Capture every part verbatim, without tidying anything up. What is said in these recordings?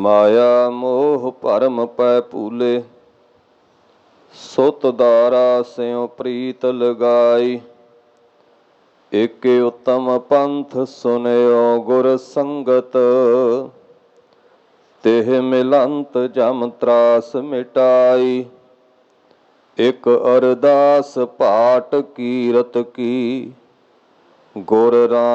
ਮਾਇਆ ਮੋਹ ਭਰਮ ਪੈ ਭੂਲੇ, ਸੁਤ ਦਾਰਾ ਸਿਉ ਪ੍ਰੀਤ ਲਗਾਈ। ਏਕੇ ਉਤਮ ਪੰਥ ਸੁਨਿਓ ਗੁਰ ਸੰਗਤ, ਤਿਹ ਮਿਲੰਤ ਜਮ ਤਰਾਸ ਮਿਟਾਈ। ਇਕ ਅਰਦਾਸ ਪਾਟ ਕੀਰਤ ਕੀ, ਗੁਰ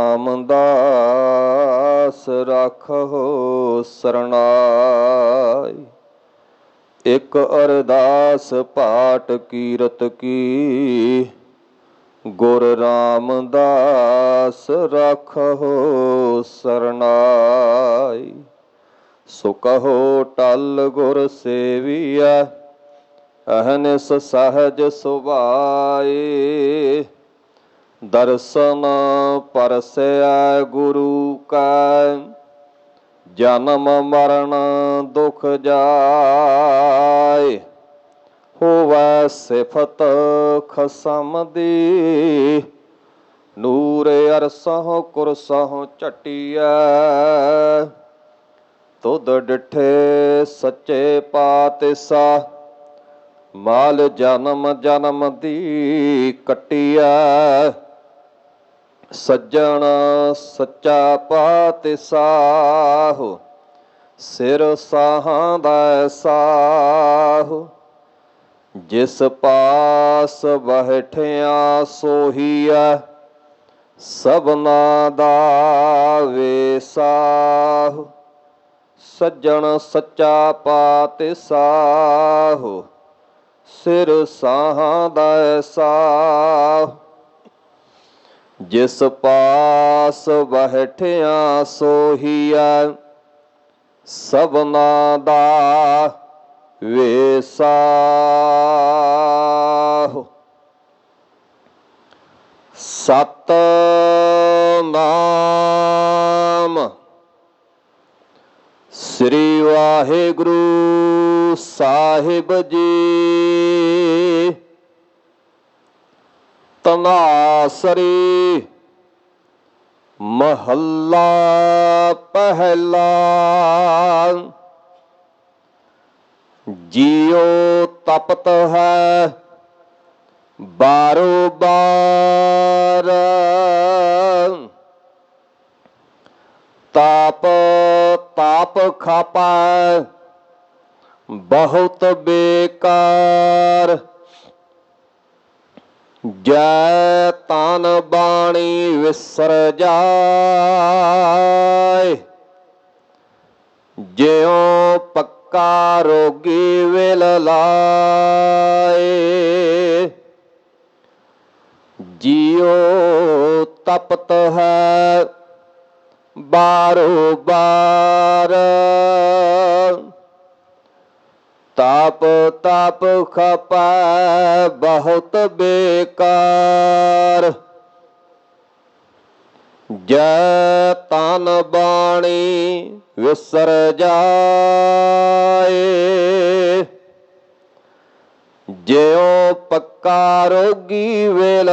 ਰਾਮਦਾਸ ਰਾਖਹੁ ਸਰਨਾਈ। ਇਕ ਅਰਦਾਸ ਪਾਟ ਕੀਰਤ ਕੀ, ਗੁਰ ਰਾਮਦਾਸ ਰਾਖਹੁ ਸਰਨਾਈ। ਸੋ ਕਹੋ ਟਲ ਗੁਰ ਸੇਵੀਐ, ਅਹਨਿਸ ਸਹਜ ਸੁਭਾਏ। ਦਰਸ਼ਨ ਪਰਸੈ ਗੁਰੂ ਕੈ, ਜਨਮ ਮਰਨ ਦੁਖ ਜਾਏ। ਹੋਵੈ ਸਿਫਤ ਖਸਮ ਦੀ, ਨੂਰ ਅਰਸਹੁ ਕੁਰਸਹੁ ਝਟੀਐ। ਤੁਧ ਡਿਠੇ ਸੱਚੇ ਪਾਤਿਸ਼ਾਹ, ਮਾਲ ਜਨਮ ਜਨਮ ਦੀ ਕੱਟੀਐ। ਸੱਜਣ ਸੱਚਾ ਪਾਤਿਸ਼ਾਹ, ਸਿਰ ਸਾਹਾਂ ਦਾ ਸਾਹ। ਜਿਸ ਪਾਸ ਬੈਠਿਆ ਸੋਹੀਐ, ਸਭਨਾ ਦਾ ਵੇਸਾਹ। ਸੱਜਣ ਸੱਚਾ ਪਾਤਿਸ਼ਾਹ, ਸਿਰ ਸਾਹਾਂ ਦਾ ਸਾਹ। ਜਿਸ ਪਾਸ ਬੈਠਿਆ ਸੋਹੀਐ, ਸਭਨਾ ਦਾ ਵੇਸਾਹ। ਸਤਿਨਾਮ ਸ੍ਰੀ ਵਾਹਿਗੁਰੂ ਸਾਹਿਬ ਜੀ। ਧਨਾਸਰੀ ਮਹੱਲਾ ਪਹਿਲਾ। ਜੀਉ ਤਪਤ ਹੈ ਬਾਰੋ ਬਾਰ, ਤਾਪ ਤਾਪ ਖਾਪੈ ਬਹੁਤ ਬੇਕਾਰ। ਜੈ ਤਨ ਬਾਣੀ ਵਿਸਰ ਜਾਏ, ਜਿਉ ਪੱਕਾ ਰੋਗੀ ਵਿਲ ਲਾਏ। ਜੀਉ ਤਪਤ ਹੈ ਬਾਰੋ ਬਾਰ, ਤਾਪ ਤਾਪ ਖਪੈ ਬਹੁਤ ਬੇਕਾਰ। ਜੈ ਤਨ ਬਾਣੀ ਵਿਸਰ ਜਾਏ, ਜਿਉ ਪੱਕਾ ਰੋਗੀ ਵਿਲ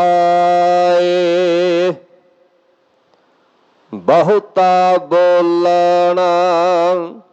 ਲਾਏ। ਬਹੁਤਾ ਬੋਲਣਾ